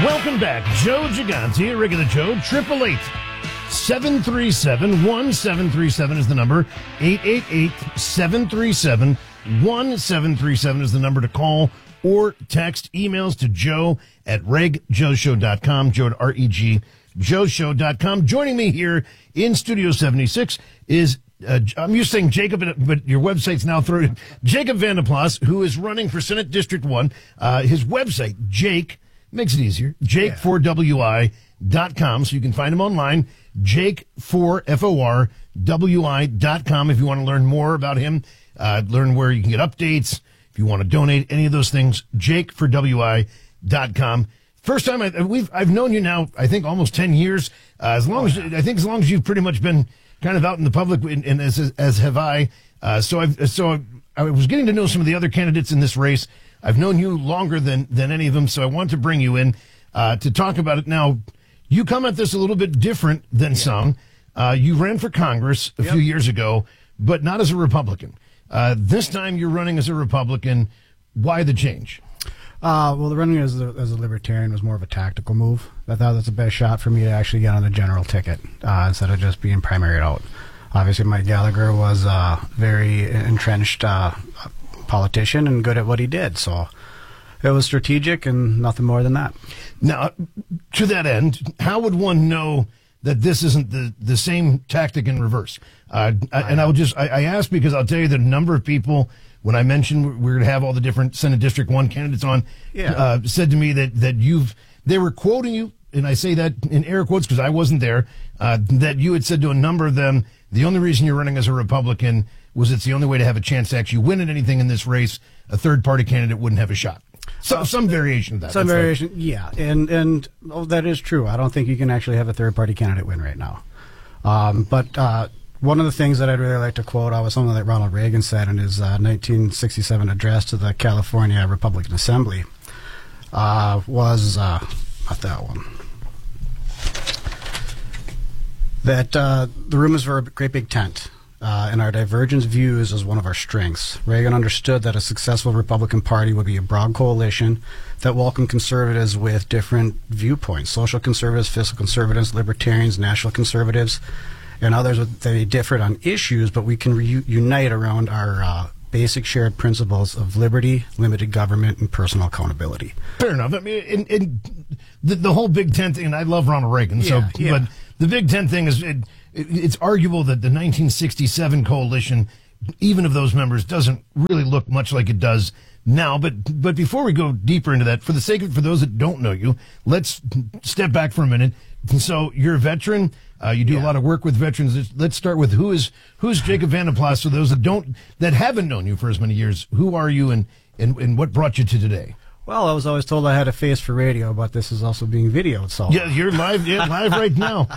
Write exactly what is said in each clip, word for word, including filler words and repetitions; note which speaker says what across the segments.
Speaker 1: Welcome back. Joe Gigante, regular Joe, eight eight eight, seven three seven, one seven three seven is the number. eight eight eight, seven three seven, one seven three seven is the number to call or text. Emails to joe at reg joe show dot com, joe at R E G, joe show dot com. Joining me here in Studio seventy-six is, uh, I'm used to saying Jacob, but your website's now through, Jacob Van de Plas, who is running for Senate District one. Uh, his website, Jake, makes it easier, jake four w i dot com, so you can find him online, jake four, F O R, W I dot com, if you want to learn more about him, uh, learn where you can get updates, if you want to donate, any of those things, jake four w i dot com. First time I, we've, I've known you now, I think almost ten years, uh, as long as, I think as long as you've pretty much been kind of out in the public, and, and as, as have I, uh, so I've, so I was getting to know some of the other candidates in this race. I've known you longer than, than any of them, so I want to bring you in uh, to talk about it. Now, you come at this a little bit different than yeah. some. Uh, you ran for Congress a yep. few years ago, but not as a Republican. Uh, this time you're running as a Republican. Why the change?
Speaker 2: Uh, well, the running as a, as a Libertarian was more of a tactical move. I thought that's the best shot for me to actually get on the general ticket uh, instead of just being primaried out. Obviously, Mike Gallagher was uh, very entrenched uh politician and good at what he did, so it was strategic and nothing more than that.
Speaker 1: Now, to that end, how would one know that this isn't the the same tactic in reverse? Uh, I, and I will just I, I ask because I'll tell you the number of people, when I mentioned we're going to have all the different Senate District one candidates on,
Speaker 2: yeah.
Speaker 1: uh, said to me that that you've they were quoting you, and I say that in air quotes because I wasn't there, uh, that you had said to a number of them, the only reason you're running as a Republican was it's the only way to have a chance to actually win at anything in this race. A third-party candidate wouldn't have a shot. So, some variation of that.
Speaker 2: Some
Speaker 1: That's
Speaker 2: variation,
Speaker 1: like,
Speaker 2: yeah. And, and oh, that is true. I don't think you can actually have a third-party candidate win right now. Um, but uh, one of the things that I'd really like to quote out was something that Ronald Reagan said in his uh, nineteen sixty-seven address to the California Republican Assembly uh, was, uh, not that one, that uh, the room is for a great big tent. Uh, and our divergent views is one of our strengths. Reagan understood that a successful Republican Party would be a broad coalition that welcomed conservatives with different viewpoints, social conservatives, fiscal conservatives, libertarians, national conservatives, and others that they differed on issues, but we can re- unite around our uh, basic shared principles of liberty, limited government, and personal accountability.
Speaker 1: Fair enough. I mean, in, in the, the whole Big Ten thing, and I love Ronald Reagan,
Speaker 2: yeah,
Speaker 1: so
Speaker 2: yeah.
Speaker 1: but the Big Ten thing is... It, it's arguable that the nineteen sixty-seven coalition, even of those members, doesn't really look much like it does now. But but before we go deeper into that, for the sake of for those that don't know you, let's step back for a minute. So you're a veteran. Uh, you do yeah. a lot of work with veterans. Let's start with who is who is Jacob Van de Plas. So those that don't that haven't known you for as many years, who are you and and, and what brought you to today?
Speaker 2: Well, I was always told I had a face for radio, but this is also being videoed. So
Speaker 1: yeah, you're live. Yeah, live right now.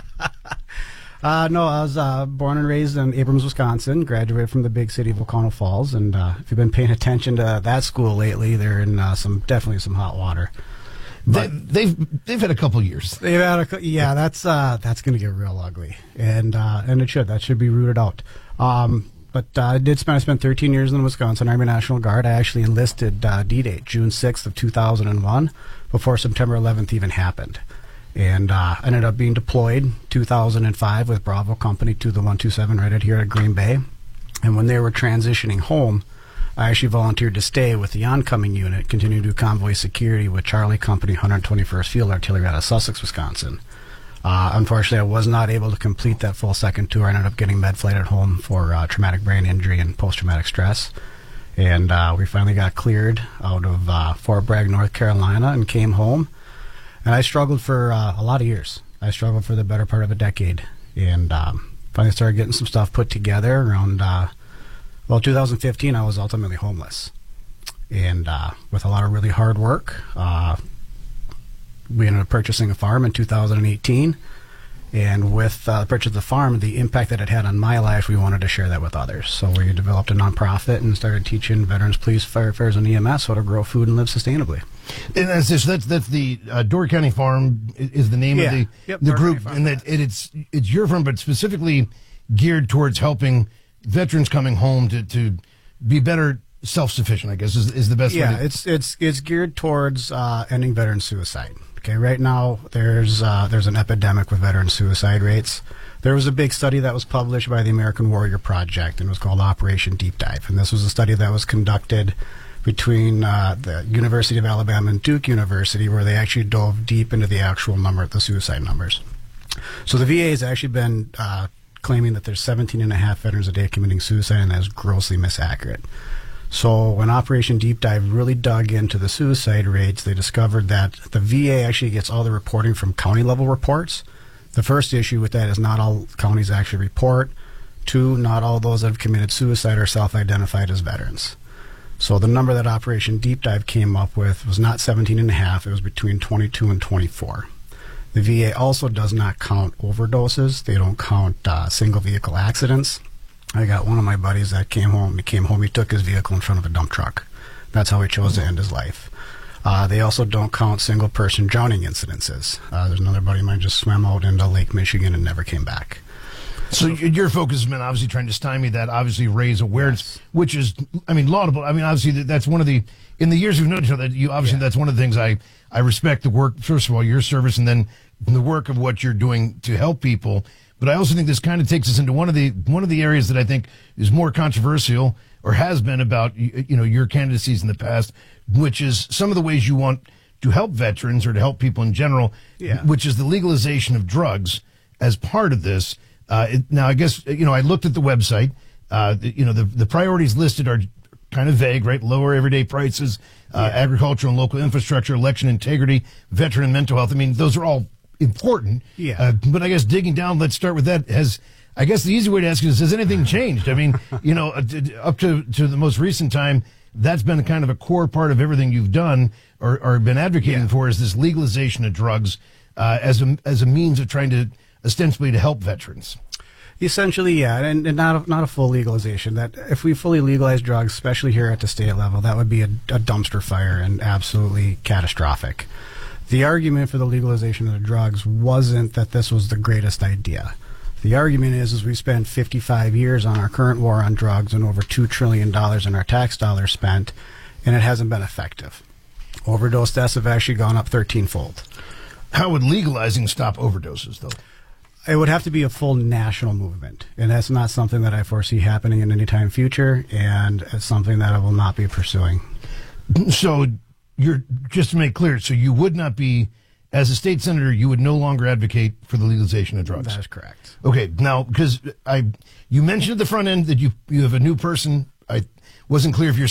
Speaker 2: Uh, no, I was uh, born and raised in Abrams, Wisconsin, graduated from the big city of Oconto Falls, and uh, if you've been paying attention to that school lately, they're in uh, some definitely some hot water.
Speaker 1: But they, they've they've had a couple years.
Speaker 2: They've had a, yeah, that's uh, that's going to get real ugly, and uh, and it should that should be rooted out. Um, but uh, I did spend I spent thirteen years in the Wisconsin Army National Guard. I actually enlisted uh, D-Day, June sixth of two thousand one, before September eleventh even happened. And uh, ended up being deployed two thousand five with Bravo Company to the one two seven right out here at Green Bay. And when they were transitioning home, I actually volunteered to stay with the oncoming unit, continue to do convoy security with Charlie Company, one hundred twenty-first Field Artillery out of Sussex, Wisconsin. Uh, unfortunately, I was not able to complete that full second tour. I ended up getting med flight at home for uh, traumatic brain injury and post-traumatic stress. And uh, we finally got cleared out of uh, Fort Bragg, North Carolina, and came home. And I struggled for uh, a lot of years. I struggled for the better part of a decade. And um, finally started getting some stuff put together around, uh, well, two thousand fifteen, I was ultimately homeless. And uh, with a lot of really hard work, uh, we ended up purchasing a farm in two thousand eighteen. And with uh, the purchase of the farm, the impact that it had on my life, we wanted to share that with others. So we developed a nonprofit and started teaching veterans, police, firefighters, and E M S how to grow food and live sustainably.
Speaker 1: And that's just, that's that's the uh, Door County Farm is the name
Speaker 2: yeah.
Speaker 1: of the
Speaker 2: yep,
Speaker 1: the
Speaker 2: Door
Speaker 1: group,
Speaker 2: Farm,
Speaker 1: and that it, it's it's your firm, but specifically geared towards helping veterans coming home to to be better self-sufficient, I guess, is, is the best
Speaker 2: yeah,
Speaker 1: way to...
Speaker 2: it's it's it's geared towards uh, ending veteran suicide. Okay, right now there's uh, there's an epidemic with veteran suicide rates. There was a big study that was published by the American Warrior Project, and it was called Operation Deep Dive. And this was a study that was conducted between uh, the University of Alabama and Duke University, where they actually dove deep into the actual number of the suicide numbers. So the V A has actually been uh, claiming that there's seventeen and a half veterans a day committing suicide, and that is grossly misaccurate. So when Operation Deep Dive really dug into the suicide rates, they discovered that the V A actually gets all the reporting from county level reports. The first issue with that is not all counties actually report. Two, not all those that have committed suicide are self-identified as veterans. So the number that Operation Deep Dive came up with was not seventeen and a half, it was between twenty-two and twenty-four. The V A also does not count overdoses. They don't count uh, single vehicle accidents. I got one of my buddies that came home. He came home, he took his vehicle in front of a dump truck. That's how he chose to end his life. Uh, they also don't count single-person drowning incidences. Uh, there's another buddy of mine just swam out into Lake Michigan and never came back.
Speaker 1: So, so your focus has been obviously trying to stymie that, obviously raise awareness, yes. which is, I mean, laudable. I mean, obviously that's one of the, in the years we've known each other, you obviously yeah. that's one of the things I, I respect the work, first of all, your service, and then the work of what you're doing to help people. But I also think this kind of takes us into one of the one of the areas that I think is more controversial, or has been, about you know your candidacies in the past, which is some of the ways you want to help veterans or to help people in general, yeah. which is the legalization of drugs as part of this. Uh, it, now, I guess you know I looked at the website. Uh, the, you know the the priorities listed are kind of vague, right? Lower everyday prices, uh, yeah. agricultural and local infrastructure, election integrity, veteran and mental health. I mean, those are all important.
Speaker 2: Yeah.
Speaker 1: Uh, but I guess digging down, let's start with that. Has I guess the easy way to ask is, has anything changed? I mean, you know, up to to the most recent time, that's been kind of a core part of everything you've done or, or been advocating yeah. for, is this legalization of drugs uh, as a as a means of trying to ostensibly to help veterans.
Speaker 2: Essentially, yeah, and, and not a, not a full legalization. That if we fully legalize drugs, especially here at the state level, that would be a, a dumpster fire and absolutely catastrophic. The argument for the legalization of the drugs wasn't that this was the greatest idea. The argument is, is we spent fifty-five years on our current war on drugs and over two trillion dollars in our tax dollars spent, and it hasn't been effective. Overdose deaths have actually gone up thirteen-fold.
Speaker 1: How would legalizing stop overdoses, though?
Speaker 2: It would have to be a full national movement, and that's not something that I foresee happening in any time future, and it's something that I will not be pursuing.
Speaker 1: So, you're just to make clear, so you would not be, as a state senator, you would no longer advocate for the legalization of drugs.
Speaker 2: That is correct.
Speaker 1: Okay, now, because I, you mentioned at the front end that you you have a new person. I wasn't clear if you're